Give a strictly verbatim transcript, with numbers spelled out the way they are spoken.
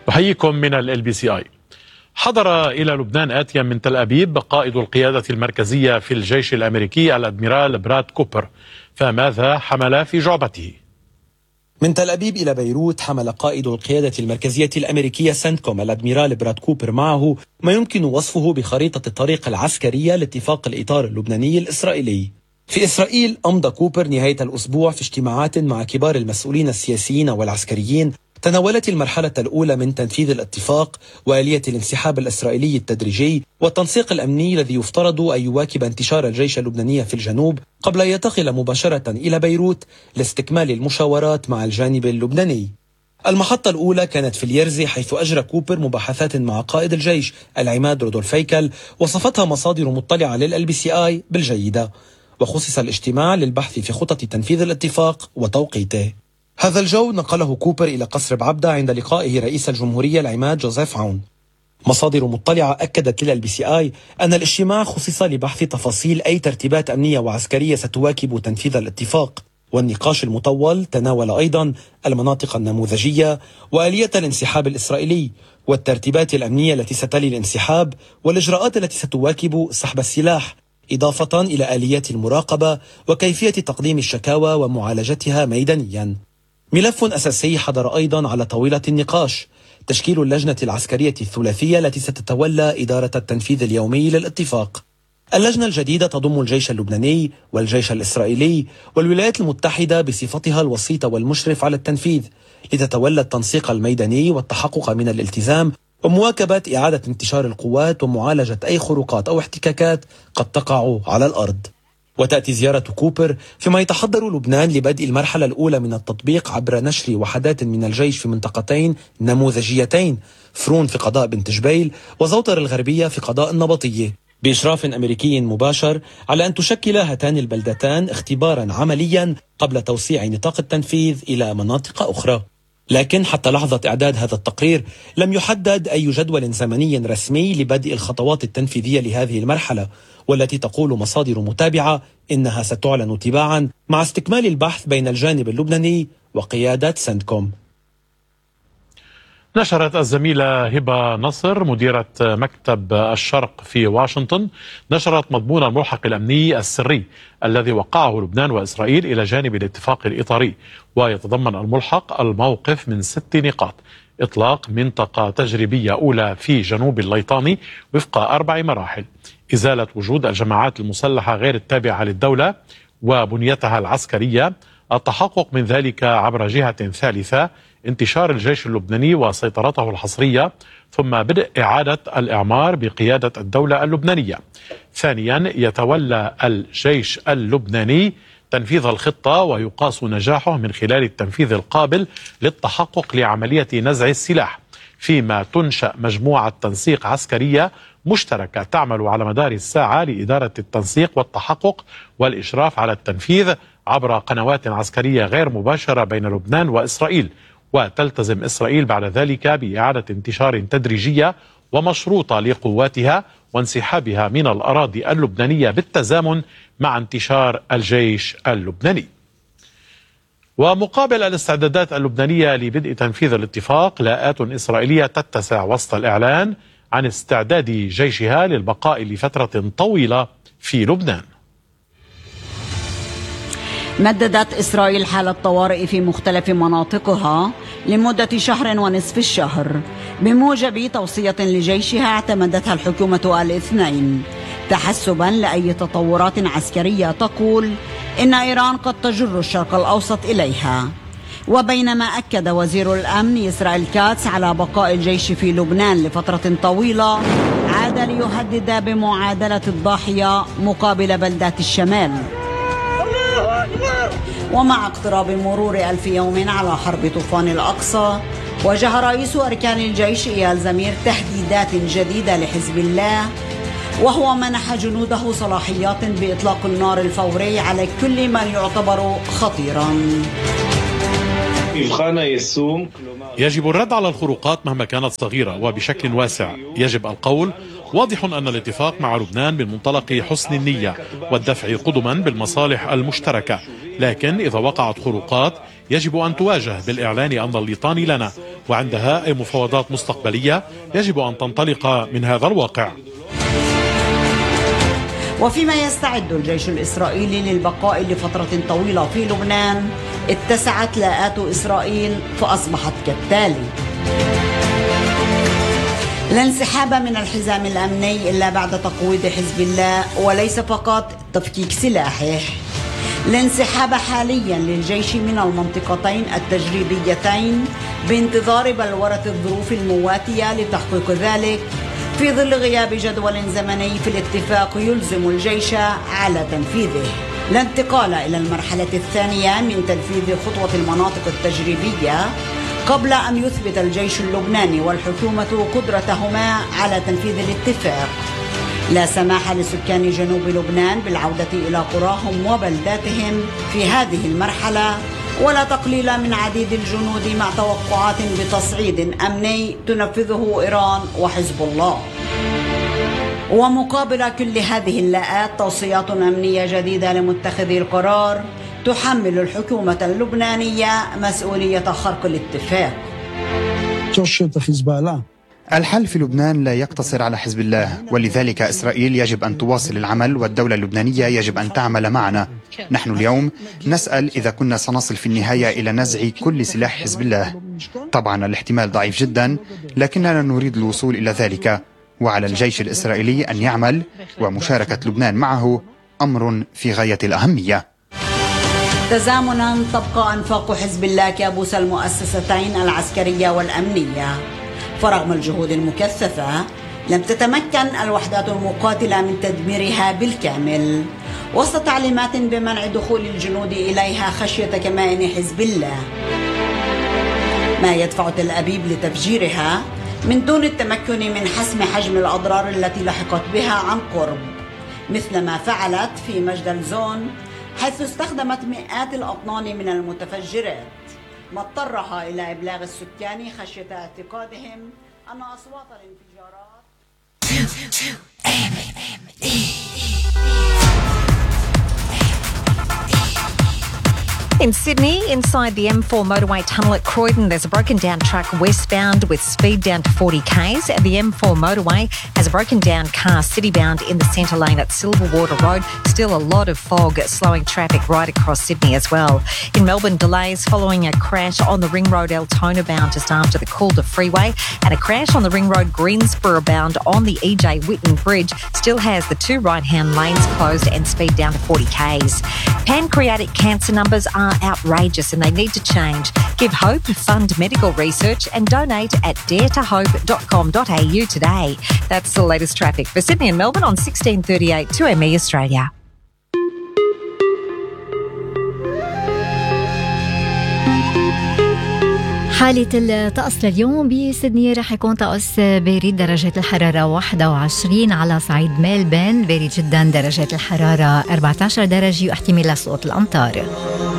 أحييكم من ال بي سي آي. حضر إلى لبنان آتيا من تل أبيب قائد القيادة المركزية في الجيش الأمريكي الأدميرال براد كوبر، فماذا حمل في جعبته؟ من تل أبيب إلى بيروت حمل قائد القيادة المركزية الأمريكية سنتكوم الأدميرال براد كوبر معه ما يمكن وصفه بخريطة الطريق العسكرية لاتفاق الإطار اللبناني الإسرائيلي. في إسرائيل أمضى كوبر نهاية الأسبوع في اجتماعات مع كبار المسؤولين السياسيين والعسكريين تناولت المرحلة الأولى من تنفيذ الاتفاق وآلية الانسحاب الإسرائيلي التدريجي والتنسيق الأمني الذي يفترض أن يواكب انتشار الجيش اللبناني في الجنوب قبل أن ينتقل مباشرة إلى بيروت لاستكمال المشاورات مع الجانب اللبناني. المحطة الأولى كانت في اليرزي، حيث أجرى كوبر مباحثات مع قائد الجيش العماد رودولف هيكل وصفتها مصادر مطلعة لل بي سي آي بالجيدة، وخصص الاجتماع للبحث في خطط تنفيذ الاتفاق وتوقيته. هذا الجو نقله كوبر إلى قصر بعبدة عند لقائه رئيس الجمهورية العماد جوزيف عون. مصادر مطلعة أكدت لل بي سي آي أن الاجتماع خصص لبحث تفاصيل أي ترتيبات أمنية وعسكرية ستواكب تنفيذ الاتفاق، والنقاش المطول تناول أيضا المناطق النموذجية وآلية الانسحاب الإسرائيلي والترتيبات الأمنية التي ستلي الانسحاب والإجراءات التي ستواكب سحب السلاح، إضافة إلى آليات المراقبة وكيفية تقديم الشكاوى ومعالجتها ميدانيا. ملف أساسي حضر أيضا على طاولة النقاش تشكيل اللجنة العسكرية الثلاثية التي ستتولى إدارة التنفيذ اليومي للاتفاق. اللجنة الجديدة تضم الجيش اللبناني والجيش الإسرائيلي والولايات المتحدة بصفتها الوسيط والمشرف على التنفيذ، لتتولى التنسيق الميداني والتحقق من الالتزام ومواكبة إعادة انتشار القوات ومعالجة أي خروقات أو احتكاكات قد تقع على الأرض. وتأتي زيارة كوبر فيما يتحضر لبنان لبدء المرحلة الأولى من التطبيق عبر نشر وحدات من الجيش في منطقتين نموذجيتين، فرون في قضاء بنت جبيل وزوطر الغربية في قضاء النبطية، بإشراف أمريكي مباشر على أن تشكل هاتان البلدتان اختبارا عمليا قبل توسيع نطاق التنفيذ إلى مناطق أخرى. لكن حتى لحظة إعداد هذا التقرير لم يحدد أي جدول زمني رسمي لبدء الخطوات التنفيذية لهذه المرحلة، والتي تقول مصادر متابعة إنها ستعلن تباعا مع استكمال البحث بين الجانب اللبناني وقيادة سنتكوم. نشرت الزميلة هبة نصر مديرة مكتب الشرق في واشنطن نشرت مضمون الملحق الأمني السري الذي وقعه لبنان وإسرائيل إلى جانب الاتفاق الإطاري، ويتضمن الملحق الموقف من ست نقاط: إطلاق منطقة تجريبية أولى في جنوب الليطاني وفق أربع مراحل، إزالة وجود الجماعات المسلحة غير التابعة للدولة وبنيتها العسكرية، التحقق من ذلك عبر جهة ثالثة، انتشار الجيش اللبناني وسيطرته الحصرية، ثم بدء إعادة الإعمار بقيادة الدولة اللبنانية. ثانيا، يتولى الجيش اللبناني تنفيذ الخطة ويقاس نجاحه من خلال التنفيذ القابل للتحقق لعملية نزع السلاح، فيما تنشأ مجموعة تنسيق عسكرية مشتركة تعمل على مدار الساعة لإدارة التنسيق والتحقق والإشراف على التنفيذ عبر قنوات عسكرية غير مباشرة بين لبنان وإسرائيل، وتلتزم إسرائيل بعد ذلك بإعادة انتشار تدريجية ومشروطة لقواتها وانسحابها من الأراضي اللبنانية بالتزامن مع انتشار الجيش اللبناني. ومقابل الاستعدادات اللبنانية لبدء تنفيذ الاتفاق، لاءات إسرائيلية تتسع وسط الإعلان عن استعداد جيشها للبقاء لفترة طويلة في لبنان. مددت إسرائيل حالة طوارئ في مختلف مناطقها لمدة شهر ونصف الشهر بموجب توصية لجيشها اعتمدتها الحكومة الاثنين، تحسبا لأي تطورات عسكرية تقول إن إيران قد تجر الشرق الأوسط إليها. وبينما أكد وزير الأمن إسرائيل كاتس على بقاء الجيش في لبنان لفترة طويلة، عاد ليهدد بمعادلة الضاحية مقابل بلدات الشمال. ومع اقتراب مرور ألف يوم على حرب طوفان الأقصى، وجه رئيس أركان الجيش إيال زمير تهديدات جديدة لحزب الله، وهو منح جنوده صلاحيات بإطلاق النار الفوري على كل من يعتبر خطيرا. يجب الرد على الخروقات مهما كانت صغيرة وبشكل واسع. يجب القول واضح أن الاتفاق مع لبنان من منطلق حسن النية والدفع قدما بالمصالح المشتركة، لكن إذا وقعت خروقات يجب أن تواجه بالإعلان أن الليطان لنا وعندها أي مفاوضات مستقبلية يجب أن تنطلق من هذا الواقع. وفيما يستعد الجيش الإسرائيلي للبقاء لفترة طويلة في لبنان، اتسعت لاءات إسرائيل فأصبحت كالتالي: لا انسحاب من الحزام الأمني إلا بعد تقويض حزب الله وليس فقط تفكيك سلاحه. الانسحاب حاليا للجيش من المنطقتين التجريبيتين بانتظار بلورة الظروف المواتية لتحقيق ذلك، في ظل غياب جدول زمني في الاتفاق يلزم الجيش على تنفيذه. الانتقال إلى المرحلة الثانية من تنفيذ خطوة المناطق التجريبية قبل أن يثبت الجيش اللبناني والحكومة قدرتهما على تنفيذ الاتفاق. لا سماح لسكان جنوب لبنان بالعودة إلى قراهم وبلداتهم في هذه المرحلة، ولا تقليل من عديد الجنود مع توقعات بتصعيد أمني تنفذه إيران وحزب الله. ومقابل كل هذه اللاءات توصيات أمنية جديدة لمتخذي القرار تحمل الحكومة اللبنانية مسؤولية خرق الاتفاق. الحل في لبنان لا يقتصر على حزب الله، ولذلك إسرائيل يجب أن تواصل العمل والدولة اللبنانية يجب أن تعمل معنا. نحن اليوم نسأل إذا كنا سنصل في النهاية إلى نزع كل سلاح حزب الله. طبعا الاحتمال ضعيف جدا، لكننا نريد الوصول إلى ذلك، وعلى الجيش الإسرائيلي أن يعمل، ومشاركة لبنان معه أمر في غاية الأهمية. تزامنا تبقى أنفاق حزب الله كابوس المؤسستين العسكرية والأمنية، فرغم الجهود المكثفة لم تتمكن الوحدات المقاتلة من تدميرها بالكامل، وسط تعليمات بمنع دخول الجنود إليها خشية كمائن حزب الله، ما يدفع تل أبيب لتفجيرها من دون التمكن من حسم حجم الأضرار التي لحقت بها عن قرب، مثل ما فعلت في مجدل زون، حيث استخدمت مئات الأطنان من المتفجرات، ما اضطرها إلى إبلاغ السكان خشية اعتقادهم أن أصوات الانفجارات. In Sydney, inside the M four motorway tunnel at Croydon, there's a broken down truck westbound with speed down to forty kays. The M four motorway has a broken down car citybound in the centre lane at Silverwater Road. Still a lot of fog slowing traffic right across Sydney as well. In Melbourne, delays following a crash on the Ring Road Altona bound just after the Calder Freeway, and a crash on the Ring Road Greensboro bound on the E J Whitten Bridge still has the two right-hand lanes closed and speed down to forty kays. Pancreatic cancer numbers are outrageous and they need to change. Give hope, fund medical research and donate at dare to hope dot com dot a u today. That's the latest traffic for Sydney and Melbourne on sixteen thirty-eight two M E Australia. حالة الطقس لليوم بسيدني رح يكون طقس بارد، درجة الحرارة واحد وعشرين، على صعيد ميلبورن بارد جدا درجة الحرارة أربعة عشر درجة واحتمال سقوط الأمطار.